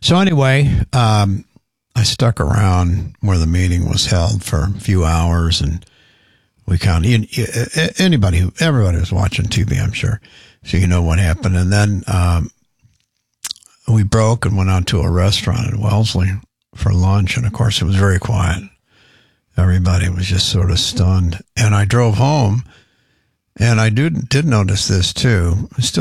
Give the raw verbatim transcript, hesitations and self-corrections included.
So anyway, um, I stuck around where the meeting was held for a few hours, and we kind of, anybody who, everybody was watching T V, I'm sure, so you know what happened. And then um, we broke and went out to a restaurant in Wellesley for lunch, and of course it was very quiet. Everybody was just sort of stunned. And I drove home, and I did, did notice this too. Still